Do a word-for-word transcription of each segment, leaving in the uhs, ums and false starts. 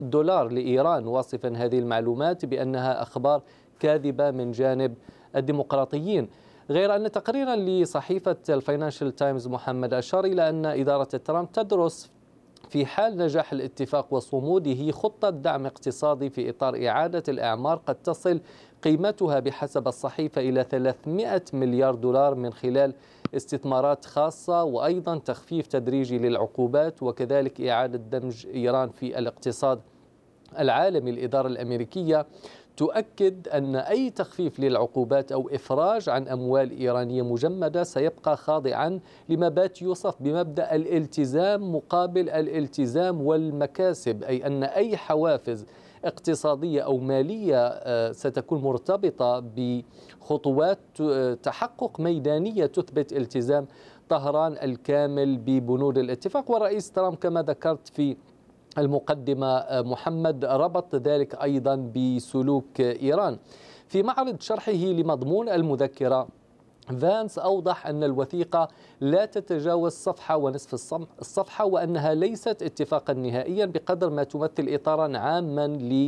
دولار لإيران، واصفا هذه المعلومات بأنها أخبار كاذبة من جانب الديمقراطيين. غير أن تقريرا لصحيفة الفاينانشال تايمز محمد أشار إلى أن إدارة ترامب تدرس في حال نجاح الاتفاق وصموده خطة دعم اقتصادي في إطار إعادة الأعمار قد تصل قيمتها بحسب الصحيفة إلى ثلاثمائة مليار دولار من خلال استثمارات خاصة، وأيضا تخفيف تدريجي للعقوبات، وكذلك إعادة دمج إيران في الاقتصاد العالمي. الإدارة الأمريكية تؤكد أن أي تخفيف للعقوبات أو إفراج عن أموال إيرانية مجمدة سيبقى خاضعا لما بات يوصف بمبدأ الالتزام مقابل الالتزام والمكاسب، أي أن أي حوافز اقتصادية أو مالية ستكون مرتبطة بخطوات تحقق ميدانية تثبت التزام طهران الكامل ببنود الاتفاق. والرئيس ترامب كما ذكرت في المقدمة محمد ربط ذلك أيضا بسلوك إيران. في معرض شرحه لمضمون المذكرة، فانس أوضح أن الوثيقة لا تتجاوز صفحة ونصف الصفحة، وأنها ليست اتفاقا نهائيا بقدر ما تمثل إطارا عاما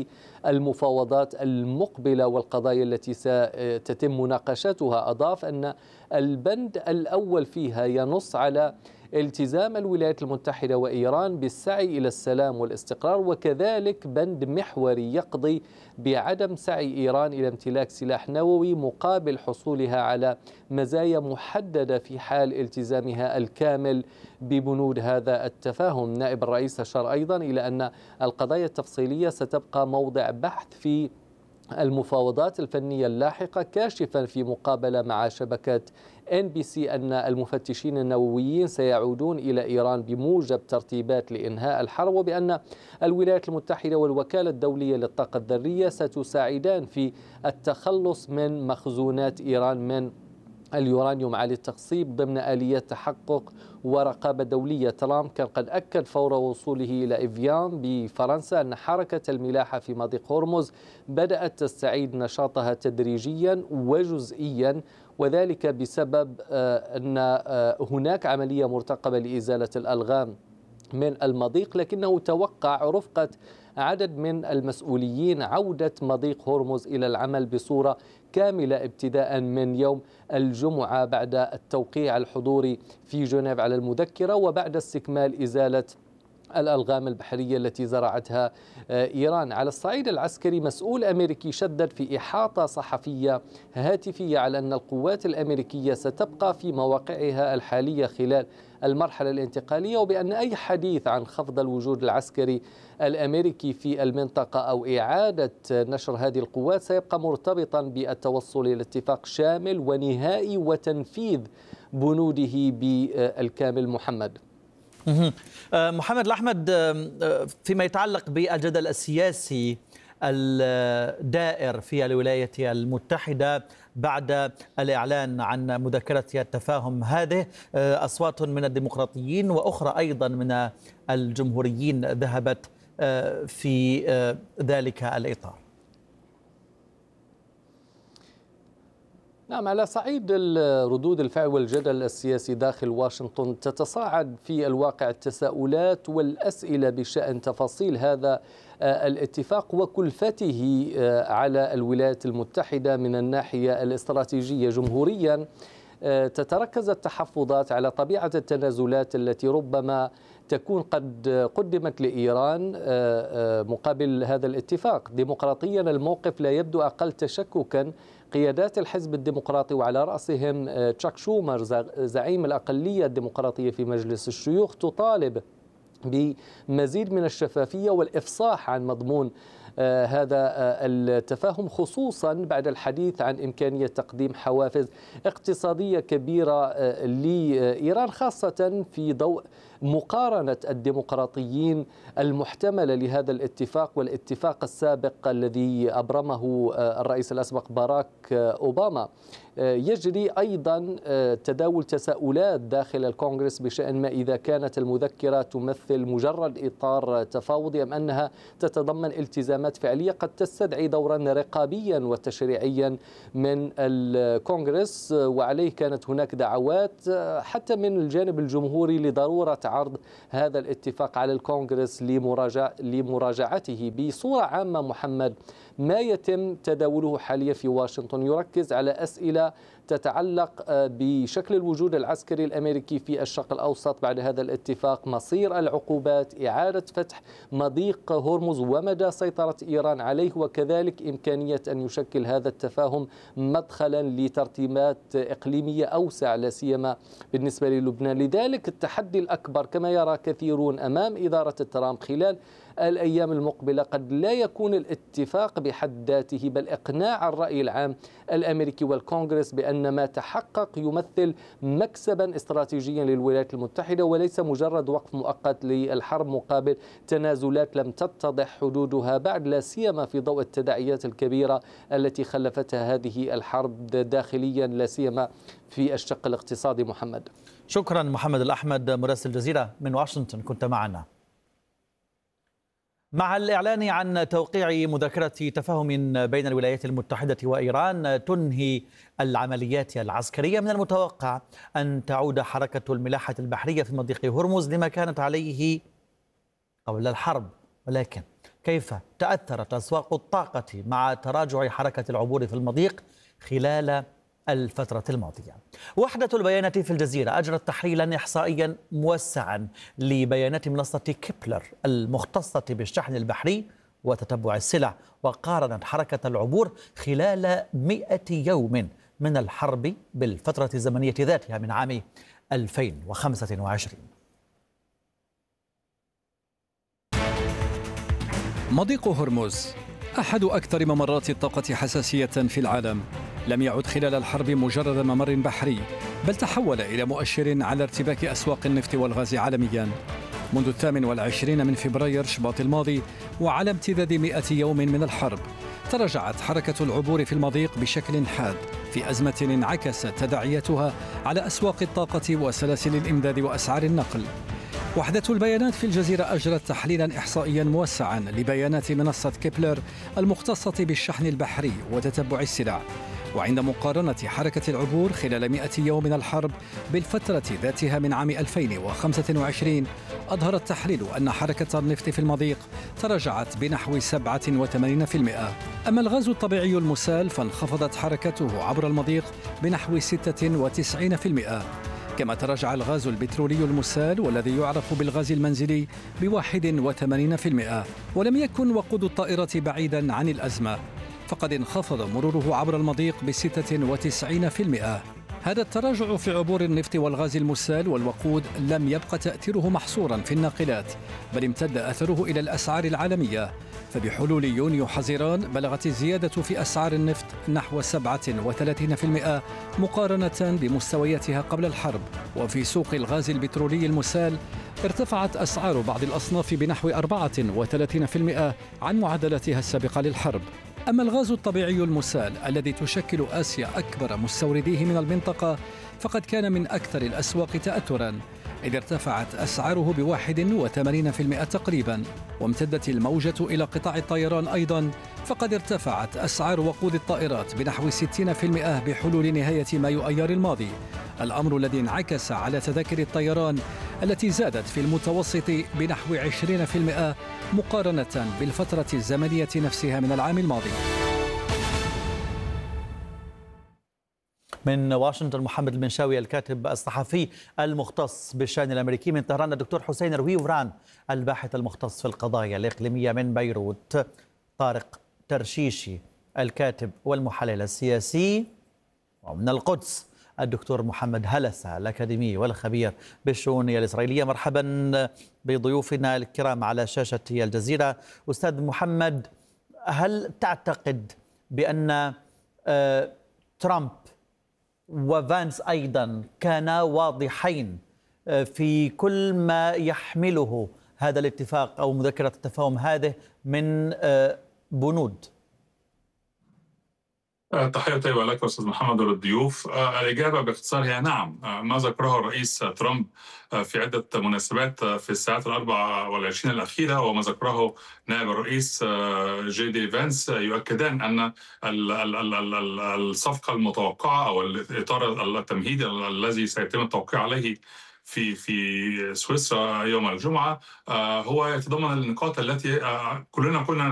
للمفاوضات المقبلة والقضايا التي ستتم مناقشتها. أضاف أن البند الأول فيها ينص على التزام الولايات المتحدة وإيران بالسعي إلى السلام والاستقرار، وكذلك بند محوري يقضي بعدم سعي إيران إلى امتلاك سلاح نووي مقابل حصولها على مزايا محددة في حال التزامها الكامل ببنود هذا التفاهم. نائب الرئيس أشار أيضا إلى أن القضايا التفصيلية ستبقى موضع بحث في المفاوضات الفنية اللاحقة، كاشفا في مقابلة مع شبكة إن بي سي أن المفتشين النوويين سيعودون إلى إيران بموجب ترتيبات لإنهاء الحرب، وبأن الولايات المتحدة والوكالة الدولية للطاقة الذرية ستساعدان في التخلص من مخزونات إيران من اليورانيوم على التقصيب ضمن آليات تحقق ورقابة دولية. ترامب كان قد أكد فور وصوله إلى إيفيان بفرنسا أن حركة الملاحة في مضيق هرمز بدأت تستعيد نشاطها تدريجيا وجزئيا، وذلك بسبب أن هناك عملية مرتقبة لإزالة الألغام من المضيق، لكنه توقع رفقة عدد من المسؤولين عودة مضيق هرمز إلى العمل بصورة كاملة ابتداء من يوم الجمعة بعد التوقيع الحضوري في جنيف على المذكرة، وبعد استكمال إزالة الألغام البحرية التي زرعتها إيران. على الصعيد العسكري، مسؤول أمريكي شدد في إحاطة صحفية هاتفية على أن القوات الأمريكية ستبقى في مواقعها الحالية خلال المرحلة الانتقالية، وبأن أي حديث عن خفض الوجود العسكري الأمريكي في المنطقة أو إعادة نشر هذه القوات سيبقى مرتبطا بالتوصل إلى اتفاق شامل ونهائي وتنفيذ بنوده بالكامل. محمد محمد الأحمد، فيما يتعلق بالجدل السياسي الدائر في الولايات المتحدة بعد الإعلان عن مذكرة التفاهم هذه، أصوات من الديمقراطيين وأخرى أيضا من الجمهوريين ذهبت في ذلك الإطار. نعم، على صعيد ردود الفعل والجدل السياسي داخل واشنطن تتصاعد في الواقع التساؤلات والأسئلة بشأن تفاصيل هذا الاتفاق وكلفته على الولايات المتحدة من الناحية الاستراتيجية. جمهوريا تتركز التحفظات على طبيعة التنازلات التي ربما تكون قد قدمت لإيران مقابل هذا الاتفاق. ديمقراطيا الموقف لا يبدو أقل تشككا. قيادات الحزب الديمقراطي وعلى رأسهم تشاك شومر زعيم الأقلية الديمقراطية في مجلس الشيوخ تطالب بمزيد من الشفافية والإفصاح عن مضمون آه هذا آه التفاهم، خصوصا بعد الحديث عن إمكانية تقديم حوافز اقتصادية كبيرة آه لإيران، خاصة في ضوء مقارنة الديمقراطيين المحتملة لهذا الاتفاق والاتفاق السابق الذي أبرمه آه الرئيس الأسبق باراك آه أوباما. يجري أيضا تداول تساؤلات داخل الكونغرس بشأن ما إذا كانت المذكرة تمثل مجرد إطار تفاوضي أم أنها تتضمن التزامات علامات فعلية قد تستدعي دورا رقابيا وتشريعيا من الكونغرس، وعليه كانت هناك دعوات حتى من الجانب الجمهوري لضرورة عرض هذا الاتفاق على الكونغرس لمراجعة لمراجعته. بصورة عامة محمد، ما يتم تداوله حاليا في واشنطن يركز على أسئلة تتعلق بشكل الوجود العسكري الأمريكي في الشرق الأوسط بعد هذا الاتفاق، مصير العقوبات، إعادة فتح مضيق هرمز ومدى سيطرة إيران عليه، وكذلك إمكانية أن يشكل هذا التفاهم مدخلا لترتيبات إقليمية أوسع لا سيما بالنسبة للبنان. لذلك التحدي الأكبر كما يرى كثيرون أمام إدارة ترامب خلال الأيام المقبلة قد لا يكون الاتفاق بحد ذاته، بل إقناع الرأي العام الأمريكي والكونغرس بأن ما تحقق يمثل مكسبا استراتيجيا للولايات المتحدة وليس مجرد وقف مؤقت للحرب مقابل تنازلات لم تتضح حدودها بعد، لا سيما في ضوء التداعيات الكبيرة التي خلفتها هذه الحرب داخليا لا سيما في الشق الاقتصادي. محمد، شكرا محمد الأحمد مراسل الجزيرة من واشنطن، كنت معنا. مع الإعلان عن توقيع مذكرة تفاهم بين الولايات المتحدة وإيران تنهي العمليات العسكرية، من المتوقع أن تعود حركة الملاحة البحرية في مضيق هرمز لما كانت عليه قبل الحرب. ولكن كيف تأثرت أسواق الطاقة مع تراجع حركة العبور في المضيق خلال الفترة الماضية؟ وحدة البيانات في الجزيرة أجرت تحليلا إحصائيا موسعا لبيانات منصة كيبلر المختصة بالشحن البحري وتتبع السلع، وقارنت حركة العبور خلال مئة يوم من الحرب بالفترة الزمنية ذاتها من عام ألفين وخمسة وعشرين. مضيق هرمز أحد أكثر ممرات الطاقة حساسية في العالم، لم يعد خلال الحرب مجرد ممر بحري، بل تحول إلى مؤشر على ارتباك أسواق النفط والغاز عالميا. منذ الثامن والعشرين من فبراير شباط الماضي وعلى امتداد مئة يوم من الحرب، تراجعت حركة العبور في المضيق بشكل حاد في أزمة انعكست تداعياتها على أسواق الطاقة وسلاسل الإمداد وأسعار النقل. وحدة البيانات في الجزيرة أجرت تحليلا إحصائيا موسعا لبيانات منصة كيبلر المختصة بالشحن البحري وتتبع السلع، وعند مقارنة حركة العبور خلال مئة يوم من الحرب بالفترة ذاتها من عام ألفين وخمسة وعشرين، أظهر التحليل أن حركة النفط في المضيق تراجعت بنحو سبعة وثمانين بالمئة. أما الغاز الطبيعي المسال فانخفضت حركته عبر المضيق بنحو ستة وتسعين بالمئة، كما تراجع الغاز البترولي المسال والذي يعرف بالغاز المنزلي بواحد وثمانين بالمئة. ولم يكن وقود الطائرة بعيدا عن الأزمة، فقد انخفض مروره عبر المضيق بستة وتسعين بالمئة. هذا التراجع في عبور النفط والغاز المسال والوقود لم يبقى تأثيره محصورا في الناقلات، بل امتد أثره إلى الأسعار العالمية. فبحلول يونيو حزيران بلغت الزيادة في أسعار النفط نحو سبعة وثلاثين بالمئة مقارنة بمستوياتها قبل الحرب. وفي سوق الغاز البترولي المسال ارتفعت أسعار بعض الأصناف بنحو أربعة وثلاثين بالمئة عن معدلاتها السابقة للحرب. أما الغاز الطبيعي المسال الذي تشكل آسيا أكبر مستورديه من المنطقة فقد كان من أكثر الأسواق تأثراً، إذ ارتفعت أسعاره بواحد وثمانين بالمئة تقريباً. وامتدت الموجة إلى قطاع الطيران أيضاً، فقد ارتفعت أسعار وقود الطائرات بنحو ستين بالمئة بحلول نهاية مايو أيار الماضي، الأمر الذي انعكس على تذاكر الطيران التي زادت في المتوسط بنحو عشرين بالمئة مقارنة بالفترة الزمنية نفسها من العام الماضي. من واشنطن محمد المنشاوي الكاتب الصحفي المختص بالشأن الأمريكي، من طهران الدكتور حسين رويوران الباحث المختص في القضايا الإقليمية، من بيروت طارق ترشيشي الكاتب والمحلل السياسي، ومن القدس الدكتور محمد هلسة الأكاديمي والخبير بالشؤون الإسرائيلية. مرحبا بضيوفنا الكرام على شاشة الجزيرة. أستاذ محمد، هل تعتقد بأن ترامب وفانس أيضا كانا واضحين في كل ما يحمله هذا الاتفاق أو مذكرة التفاهم هذه من بنود؟ تحية طيبة لك أستاذ محمد وللضيوف. الإجابة باختصار هي نعم. ما ذكره الرئيس ترامب في عدة مناسبات في الساعات الأربع والعشرين الأخيرة وما ذكره نائب الرئيس جي دي فانس يؤكدان أن الصفقة المتوقعة أو الإطار التمهيدي الذي سيتم التوقيع عليه في في سويسرا يوم الجمعة هو يتضمن النقاط التي كلنا كنا